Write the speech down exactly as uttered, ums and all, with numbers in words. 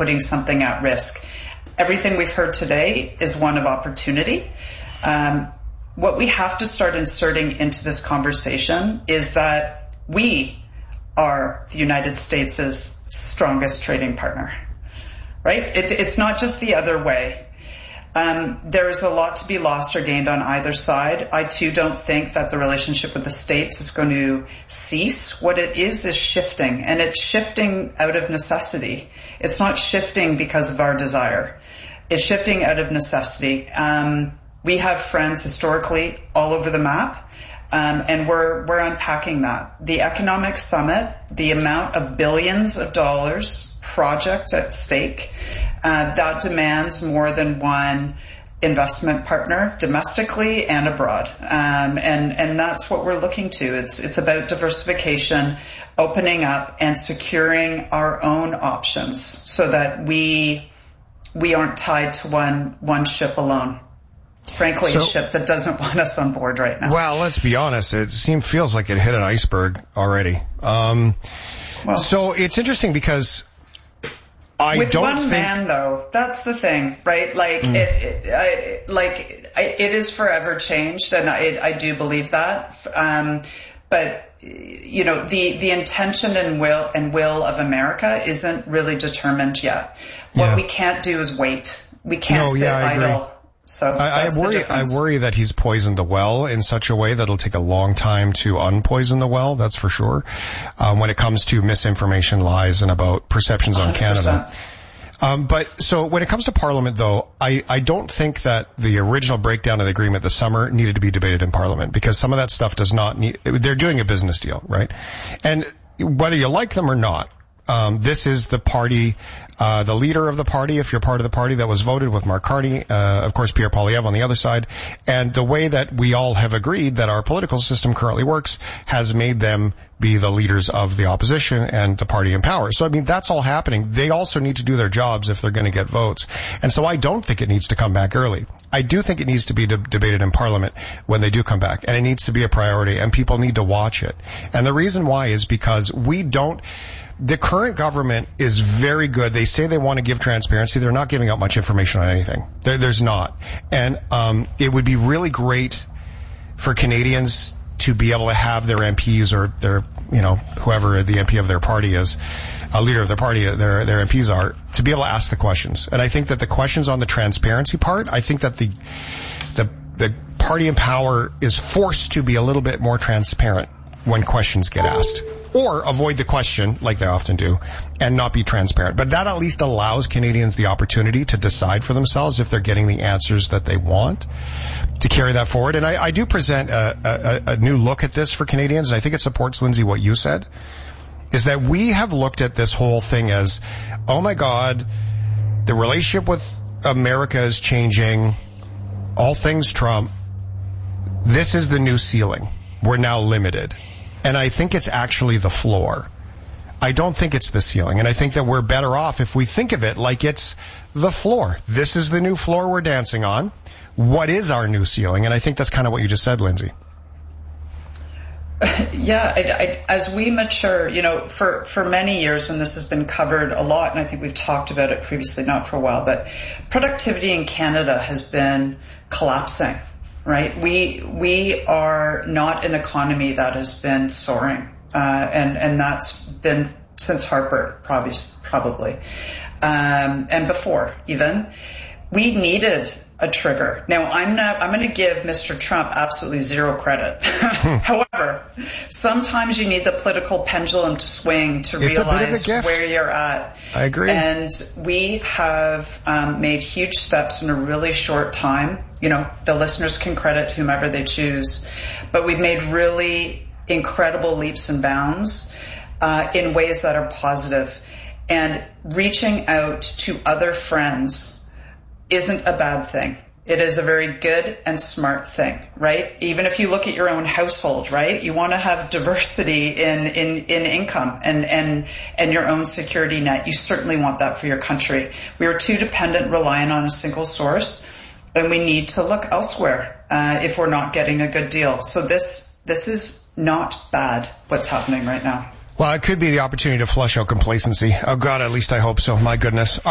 putting something at risk. Everything we've heard today is one of opportunity. Um, what we have to start inserting into this conversation is that we are the United States' strongest trading partner, right? It, it's not just the other way. Um, there is a lot to be lost or gained on either side. I too don't think that the relationship with the States is going to cease. What it is is shifting, and it's shifting out of necessity. It's not shifting because of our desire. It's shifting out of necessity. Um, we have friends historically all over the map. Um, and we're we're unpacking that. The economic summit, the amount of billions of dollars projects at stake, uh, that demands more than one investment partner domestically and abroad. Um, and and that's what we're looking to. It's it's about diversification, opening up, and securing our own options so that we we aren't tied to one one ship alone. Frankly, so, a ship that doesn't want us on board right now. Well, let's be honest. It seems feels like it hit an iceberg already. Um, well, so it's interesting because I with don't one think... man, though, that's the thing, right? Like mm. it, it I, like it is forever changed, and I, I do believe that. Um, but you know, the the intention and will and will of America isn't really determined yet. What yeah. we can't do is wait. We can't no, sit yeah, I idle. Agree. So I, I worry. I worry that he's poisoned the well in such a way that it'll take a long time to unpoison the well. That's for sure. Um, when it comes to misinformation, lies, and about perceptions on one hundred percent. Canada. Um, but so when it comes to Parliament, though, I, I don't think that the original breakdown of the agreement this summer needed to be debated in Parliament, because some of that stuff does not need. They're doing a business deal, right? And whether you like them or not, um, this is the party. Uh, the leader of the party, if you're part of the party, that was voted with Mark Carney, uh, of course, Pierre Poilievre on the other side. And the way that we all have agreed that our political system currently works has made them be the leaders of the opposition and the party in power. So, I mean, that's all happening. They also need to do their jobs if they're going to get votes. And so I don't think it needs to come back early. I do think it needs to be de- debated in Parliament when they do come back. And it needs to be a priority, and people need to watch it. And the reason why is because we don't... The current government is very good. They say they want to give transparency. They're not giving out much information on anything. There, there's not. And um, it would be really great for Canadians to be able to have their M Ps or their, you know, whoever the M P of their party is, a leader of their party, their their M Ps are, to be able to ask the questions. And I think that the questions on the transparency part, I think that the the the party in power is forced to be a little bit more transparent when questions get asked. Or avoid the question, like they often do, and not be transparent. But that at least allows Canadians the opportunity to decide for themselves if they're getting the answers that they want, to carry that forward. And I, I do present a, a, a new look at this for Canadians, and I think it supports, Lindsay, what you said, is that we have looked at this whole thing as, oh my God, the relationship with America is changing, all things Trump, this is the new ceiling. We're now limited. And I think it's actually the floor. I don't think it's the ceiling. And I think that we're better off if we think of it like it's the floor. This is the new floor we're dancing on. What is our new ceiling? And I think that's kind of what you just said, Lindsay. Yeah, I, I, as we mature, you know, for, for many years, and this has been covered a lot, and I think we've talked about it previously, not for a while, but productivity in Canada has been collapsing. Right, we we are not an economy that has been soaring, uh, and and that's been since Harper, probably probably, um, and before even. We needed a trigger. Now, I'm not. I'm going to give Mister Trump absolutely zero credit. However, sometimes you need the political pendulum to swing to it's realize where you're at. I agree. And we have um, made huge steps in a really short time. You know, the listeners can credit whomever they choose, but we've made really incredible leaps and bounds uh, in ways that are positive. And reaching out to other friends isn't a bad thing. It is a very good and smart thing, right? Even if you look at your own household, right? You want to have diversity in, in, in income and, and, and your own security net. You certainly want that for your country. We are too dependent, relying on a single source, and we need to look elsewhere, uh, if we're not getting a good deal. So this, this is not bad, what's happening right now. Well, it could be the opportunity to flush out complacency. Oh God, at least I hope so. My goodness.